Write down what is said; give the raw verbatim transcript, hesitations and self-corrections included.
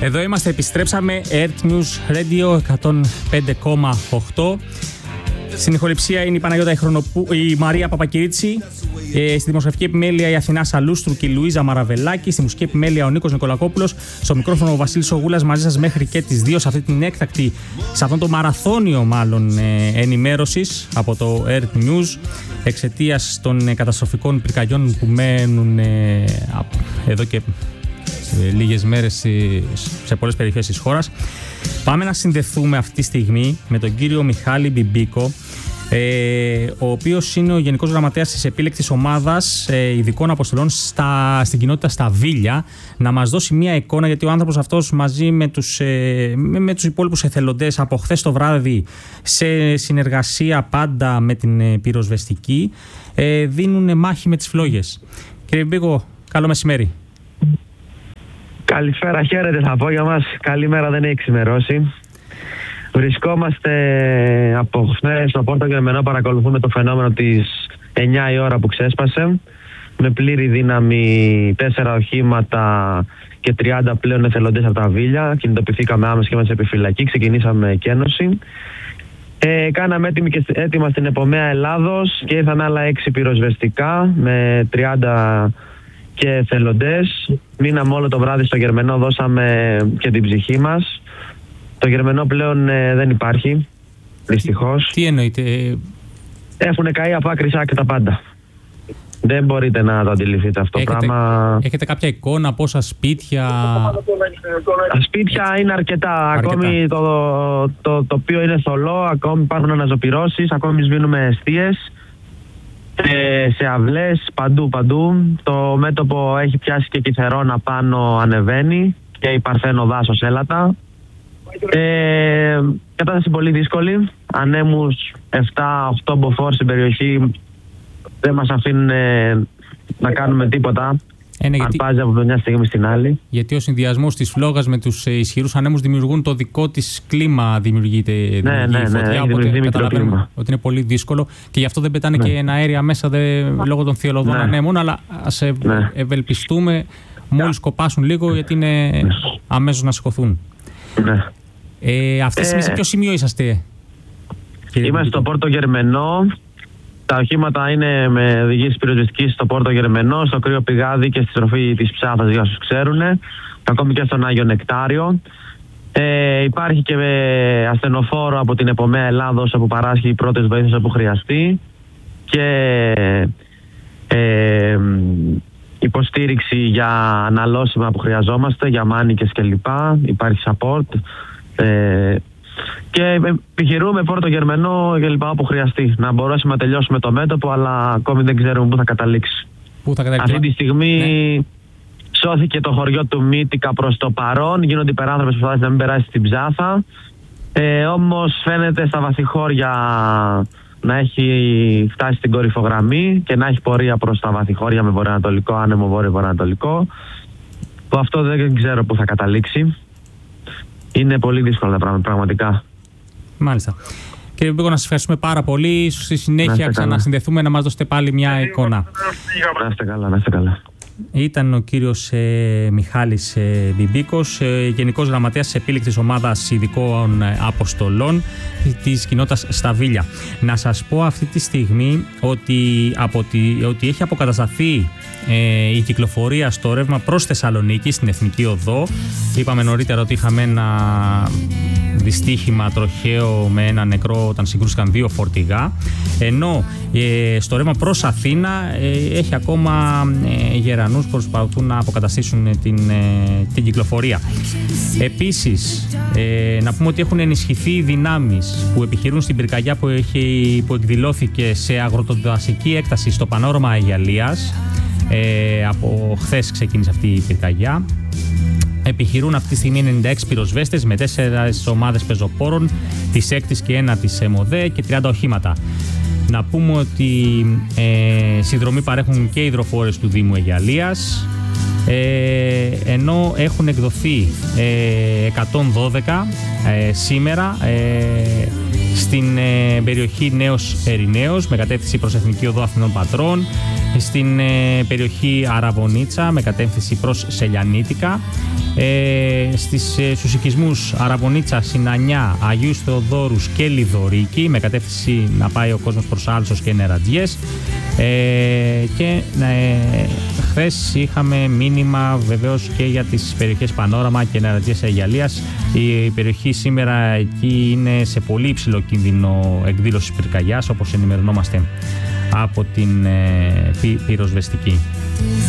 Εδώ είμαστε, επιστρέψαμε. Earth News Radio εκατόν πέντε κόμμα οκτώ. Στην ηχοληψία είναι η Παναγιώτα η, Χρονοπού, η Μαρία Παπακυρίτση. Ε, στη δημοσιογραφική επιμέλεια η Αθηνά Σαλούστρου και η Λουίζα Μαραβελάκη. Στη μουσική επιμέλεια ο Νίκος Νικολακόπουλος. Στο μικρόφωνο ο Βασίλης Ογούλας, μαζί σας μέχρι και τις δύο σε αυτή την έκτακτη, σε αυτό το μαραθώνιο μάλλον ε, ενημέρωσης από το Earth News, εξαιτίας των ε, καταστροφικών πυρκαγιών που μένουν ε, εδώ και ε, λίγες μέρες σε, σε πολλές περιοχές της χώρας. Πάμε να συνδεθούμε αυτή τη στιγμή με τον κύριο Μιχάλη Μπιμπίκο, ε, ο οποίος είναι ο Γενικός Γραμματέας της επίλεκτης ομάδας ε, ειδικών αποστολών στα, στην κοινότητα στα Βίλια, να μας δώσει μια εικόνα, γιατί ο άνθρωπος αυτός μαζί με τους, ε, με, με τους υπόλοιπους εθελοντές από χθες το βράδυ, σε συνεργασία πάντα με την ε, πυροσβεστική, ε, δίνουν μάχη με τις φλόγες. Κύριε Μπιμπίκο, καλό μεσημέρι. Καλησπέρα, χαίρετε θα πω για μας. Καλημέρα, δεν έχει ξημερώσει. Βρισκόμαστε από χθες στο Πόρτο Γερμενό, παρακολουθούμε το φαινόμενο της εννιά η ώρα που ξέσπασε. Με πλήρη δύναμη, τέσσερα οχήματα και τριάντα πλέον εθελοντές από τα Βίλια. Κινητοποιηθήκαμε άμεσα και είμαστε σε επιφυλακή, ξεκινήσαμε εκένωση. Ε, κάναμε έτοιμη και έτοιμα στην Επομαία Ελλάδος και ήρθαν άλλα έξι πυροσβεστικά με τριάντα και εθελοντές. Μείναμε όλο το βράδυ στο Γερμενό, δώσαμε και την ψυχή μας. Το Γερμενό πλέον ε, δεν υπάρχει, δυστυχώς. Τι εννοείτε? Έχουν καεί από άκρη σ' άκρη τα πάντα. Δεν μπορείτε να το αντιληφθείτε αυτό το πράγμα. Έχετε κάποια εικόνα πόσα σπίτια? Τα σπίτια Έτσι. είναι αρκετά. αρκετά. Ακόμη το, το, το τοπίο είναι θολό, ακόμη υπάρχουν αναζωπυρώσεις, ακόμη σβήνουμε εστίες. Σε αυλές, παντού παντού. Το μέτωπο έχει πιάσει και Κυθερόνα πάνω, ανεβαίνει και η Παρθένο δάσος έλατα. Ε, κατάσταση πολύ δύσκολη. Ανέμους επτά οκτώ μποφόρ στην περιοχή δεν μας αφήνουν ε, να κάνουμε τίποτα. Ε, ναι, αν πάζει από μια στιγμή στην άλλη. Γιατί ο συνδυασμός της φλόγας με τους ε, ισχυρούς ανέμους δημιουργούν το δικό της κλίμα, δημιουργείται ναι, ναι, φωτιά, ναι, οπότε καταλαβαίνουμε ότι είναι πολύ δύσκολο και γι' αυτό δεν πετάνε ναι. και ένα αέρια μέσα δε, λόγω των θειολωδών ναι. ανέμων, αλλά ας ε, ναι. ευελπιστούμε μόλις κοπάσουν λίγο, γιατί είναι ναι. αμέσως να σηκωθούν. Ναι. Ε, αυτή τη στιγμή ε, σε ποιο σημείο είσαστε? Είμαστε στο Πόρτο Γερμενό. Τα οχήματα είναι με οδηγήσεις πυροσβεστικής στο Πόρτο Γερμενό, στο Κρύο Πηγάδι και στη στροφή της Ψάθας, για όσους ξέρουν. Ακόμη και στον Άγιο Νεκτάριο. Ε, υπάρχει και ασθενοφόρο από την Επομαία Ελλάδος, όπου παράσχει οι πρώτες βοήθειες όπου χρειαστεί. Και ε, υποστήριξη για αναλώσιμα που χρειαζόμαστε, για μάνικες κλπ. Υπάρχει support. Ε, και επιχειρούμε Πόρτο Γερμενό και λοιπά όπου χρειαστεί. Να μπορέσουμε να τελειώσουμε το μέτωπο, αλλά ακόμη δεν ξέρουμε πού θα καταλήξει. Πού θα καταλήξει. Αυτή τη στιγμή ναι. σώθηκε το χωριό του Μύτικα προς το παρόν. Γίνονται υπεράνθρωπες προσπάθειες να μην περάσει στην Ψάθα. Ε, όμως φαίνεται στα βαθυχώρια να έχει φτάσει στην κορυφογραμμή και να έχει πορεία προς τα βαθυχώρια με βορειοανατολικό, άνεμο βόρειο-βορειοανατολικό. Που αυτό δεν ξέρω πού θα καταλήξει. Είναι πολύ δύσκολα τα πράγματα, πραγματικά. Μάλιστα. Κύριε Μπιμπίκο, να σας ευχαριστούμε πάρα πολύ. Στη συνέχεια ξανασυνδεθούμε να μας δώσετε πάλι μια εικόνα. Να είστε καλά, να είστε καλά. Ήταν ο κύριος ε, Μιχάλης ε, Μπιμπίκος, ε, Γενικός Γραμματέας της επίλεκτης ομάδας ειδικών ε, αποστολών της κοινότητας στα Βίλια. Να σας πω αυτή τη στιγμή ότι, από τη, ότι έχει αποκατασταθεί ε, η κυκλοφορία στο ρεύμα προς Θεσσαλονίκη, στην Εθνική Οδό. Είπαμε νωρίτερα ότι είχαμε ένα δυστύχημα τροχαίο με ένα νεκρό όταν συγκρούστηκαν δύο φορτηγά, ενώ ε, στο ρεύμα προς Αθήνα ε, έχει ακόμα ε, γερανούς που προσπαθούν να αποκαταστήσουν την, ε, την κυκλοφορία. Επίσης, ε, να πούμε ότι έχουν ενισχυθεί οι δυνάμεις που επιχειρούν στην πυρκαγιά που, έχει, που εκδηλώθηκε σε αγροτοδασική έκταση στο Πανόρωμα Αγιαλίας. Ε, από χθες ξεκίνησε αυτή η πυρκαγιά. Επιχειρούν αυτή τη στιγμή ενενήντα έξι πυροσβέστες με τέσσερις ομάδες πεζοπόρων της έκτης και ένατης ΕΜΟΔΕ και τριάντα οχήματα. Να πούμε ότι ε, συνδρομή παρέχουν και οι υδροφόρες του Δήμου Αγιαλίας, ε, ενώ έχουν εκδοθεί ε, εκατόν δώδεκα ε, σήμερα ε, στην ε, περιοχή Νέος Ερηναίος με κατεύθυνση προς Εθνική Οδό Αθηνών Πατρών, στην ε, περιοχή Αραβωνίτσα με κατεύθυνση προς Σελιανίτικα. Ε, στις, ε, στους οικισμούς Αραβωνίτσα, Συνανιά, Αγίου Θεοδόρους και Λιδωρίκη με κατεύθυνση να πάει ο κόσμος προς Άλσος και Νερατζιές. Ε, και ε, χθες είχαμε μήνυμα βεβαίως και για τις περιοχές Πανόραμα και Νερατζιές Αιγιαλίας. Η περιοχή σήμερα εκεί είναι σε πολύ υψηλό κίνδυνο εκδήλωσης πυρκαγιάς, όπως ενημερωνόμαστε από την ε, πυροσβεστική.